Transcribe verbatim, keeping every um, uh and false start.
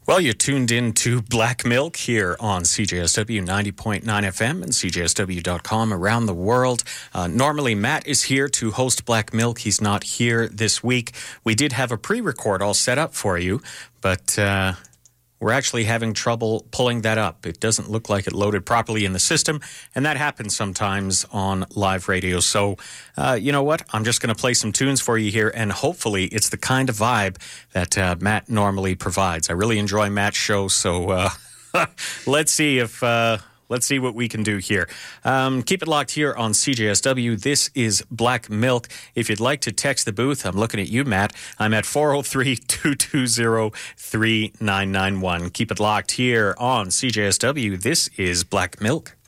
Well, you're tuned in to Black Milk here on C J S W ninety point nine F M and C J S W dot com around the world. Uh, normally, Matt is here to host Black Milk. He's not here this week. We did have a pre-record all set up for you, but uh, we're actually having trouble pulling that up. It doesn't look like it loaded properly in the system, and that happens sometimes on live radio. So, uh, you know what? I'm just going to play some tunes for you here, and hopefully it's the kind of vibe that uh, Matt normally provides. I really enjoy Matt's show, so uh, let's see if... Uh, Let's see what we can do here. Um, keep it locked here on C J S W. This is Black Milk. If you'd like to text the booth, I'm looking at you, Matt. I'm at four oh three, two two zero, three nine nine one. Keep it locked here on C J S W. This is Black Milk.